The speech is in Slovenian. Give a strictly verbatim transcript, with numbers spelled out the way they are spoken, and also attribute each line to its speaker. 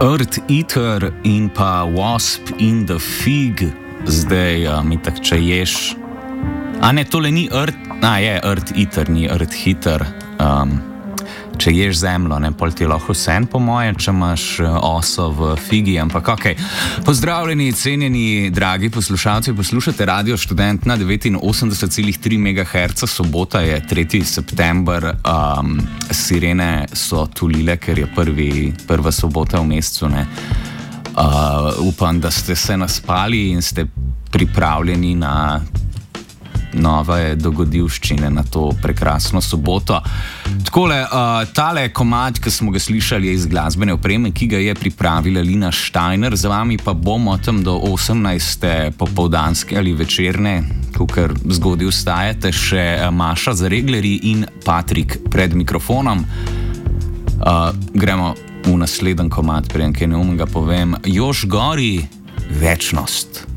Speaker 1: Earth Eater in pa Wasp in the Fig, zdaj uh, mi tak, če ješ. A ne, tole ni Earth, a je Earth Eater, ni Earth Hitter. Um, če ješ zemljo, ne, pol ti je lahko vsem po moje, če imaš uh, oso v figi, ampak ok. Pozdravljeni, cenjeni, dragi poslušalci, poslušate Radio Študent na devetinosemdeset celih tri megaherca, sobota je tretji september, um, sirene so tulile, ker je prvi, prva sobota v mesecu, ne. Uh, upam, da ste se naspali in ste pripravljeni na nove dogodivščine na to prekrasno soboto. Takole, uh, tale komad, ki smo ga slišali, je iz glasbene opreme, ki ga je pripravila Lina Steiner. Za vami pa bomo tam do osemnajste popoldanske ali večerne, kakor zgodaj vstajate, še Maša Zaregleri in Patrik pred mikrofonom. Uh, gremo v naslednji komad, preden kaj neumnega povem. Jož Gori, Večnost.